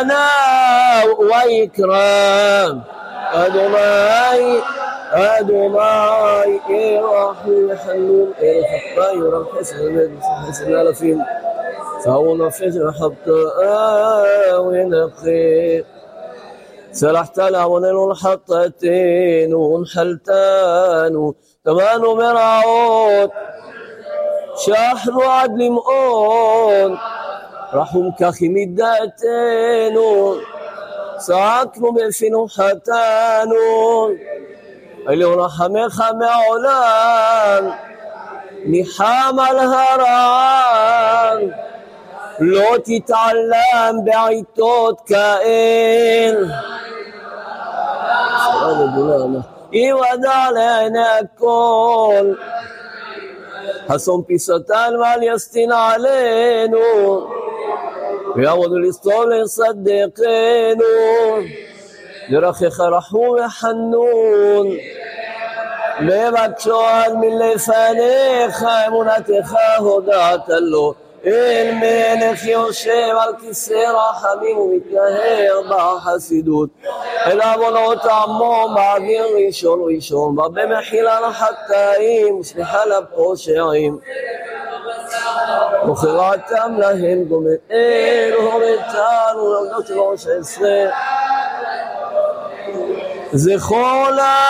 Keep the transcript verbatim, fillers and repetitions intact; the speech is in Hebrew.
חנה ויקרא אדוני אדוני ירחם וחנון אלף חטא יורם חסד חסד אלפים فهو نفس الحطاء ونقي سلحت العونين ونحطتين ونحلتان تمان مرعود شحن عدل مؤون رحم كخي مداتين سعكن بفن حتان اللي رحمك معلان نحام الهران לא תתעלם בעיתות כאל יוודע לעיני הכל חסום פיסתן ואל יסטין עלינו ויעמוד לסתום לסדקנו דרכך רחום וחנון מבקשו עד מלפניך אמונתך הודעת לו אל מלך יושב על כיסא רחמים ומתנהר בחסידות אל עוונות עמו באוויר ראשון ראשון ברבה מחילה לחטאים סליחה לפושעים מוכרתם להם גומר אל הורתנו לעובדות שלוש עשרה זכור